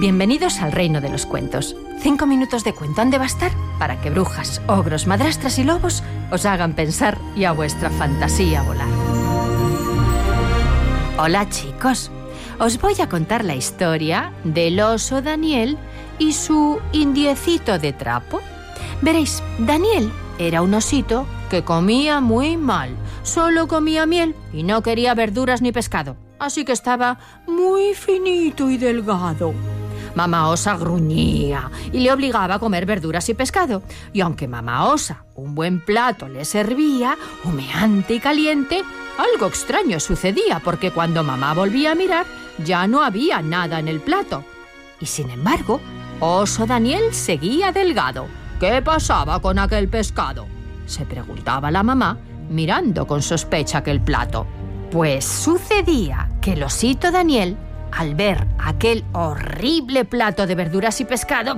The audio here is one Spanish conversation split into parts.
Bienvenidos al reino de los cuentos. 5 minutos de cuento han de bastar para que brujas, ogros, madrastras y lobos os hagan pensar y a vuestra fantasía volar. Hola chicos, os voy a contar la historia del oso Daniel y su indiecito de trapo. Veréis, Daniel era un osito que comía muy mal, solo comía miel y no quería verduras ni pescado, así que estaba muy finito y delgado. Mamá osa gruñía y le obligaba a comer verduras y pescado. Y aunque mamá osa un buen plato le servía, humeante y caliente, algo extraño sucedía porque cuando mamá volvía a mirar, ya no había nada en el plato. Y sin embargo, oso Daniel seguía delgado. ¿Qué pasaba con aquel pescado?, se preguntaba la mamá, mirando con sospecha aquel plato. Pues sucedía que el osito Daniel, al ver aquel horrible plato de verduras y pescado,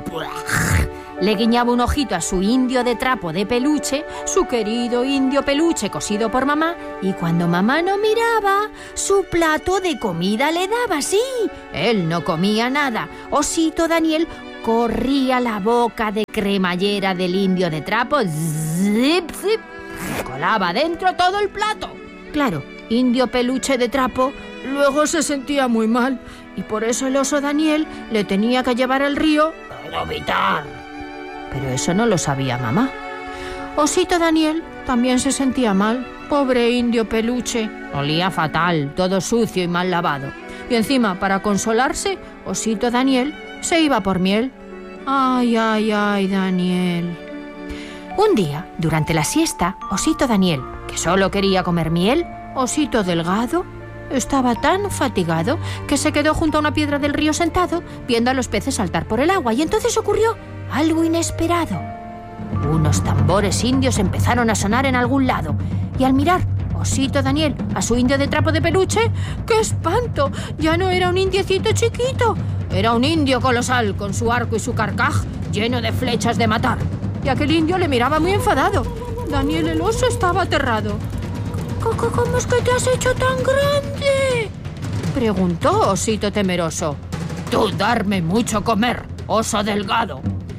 le guiñaba un ojito a su indio de trapo de peluche, su querido indio peluche cosido por mamá, y cuando mamá no miraba, su plato de comida le daba, sí. Él no comía nada. Osito Daniel corría la boca de cremallera del indio de trapo, zip, zip, colaba dentro todo el plato. Claro, indio peluche de trapo luego se sentía muy mal y por eso el oso Daniel le tenía que llevar al río a vomitar. Pero eso no lo sabía mamá. Osito Daniel también se sentía mal. Pobre indio peluche. Olía fatal, todo sucio y mal lavado. Y encima, para consolarse, osito Daniel se iba por miel. Ay, ay, ay, Daniel. Un día, durante la siesta, osito Daniel, que solo quería comer miel, osito delgado, estaba tan fatigado que se quedó junto a una piedra del río sentado, viendo a los peces saltar por el agua. Y entonces ocurrió algo inesperado. Unos tambores indios empezaron a sonar en algún lado. Y al mirar osito Daniel a su indio de trapo de peluche, ¡qué espanto! Ya no era un indiecito chiquito. Era un indio colosal con su arco y su carcaj lleno de flechas de matar. Y aquel indio le miraba muy enfadado. Daniel el oso estaba aterrado. ¿Cómo es que te has hecho tan grande?, preguntó osito temeroso. Tú darme mucho comer, oso delgado.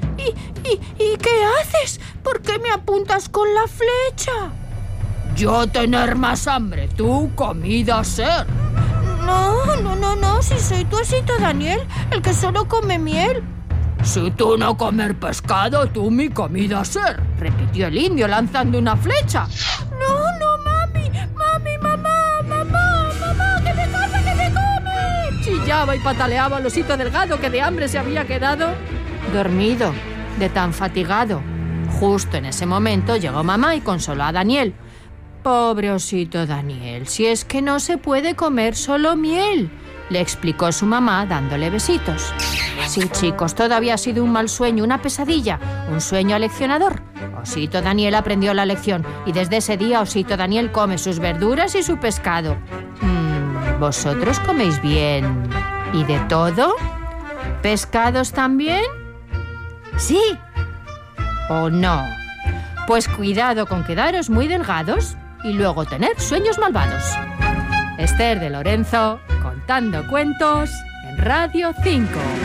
¿Y qué haces? ¿Por qué me apuntas con la flecha? Yo tener más hambre, tú comida ser. No, si soy tu osito Daniel, el que solo come miel. Si tú no comer pescado, tú mi comida ser, repitió el indio lanzando una flecha. No, mami, mamá, que me come. Chillaba y pataleaba el osito delgado que de hambre se había quedado dormido, de tan fatigado. Justo en ese momento llegó mamá y consoló a Daniel. Pobre osito Daniel, si es que no se puede comer solo miel, le explicó su mamá dándole besitos. Sí, chicos, todo había sido un mal sueño, una pesadilla, un sueño aleccionador. Osito Daniel aprendió la lección y desde ese día osito Daniel come sus verduras y su pescado. ¿Vosotros coméis bien y de todo? ¿Pescados también? ¿Sí o no? Pues cuidado con quedaros muy delgados y luego tener sueños malvados. Esther de Lorenzo, contando cuentos en Radio 5.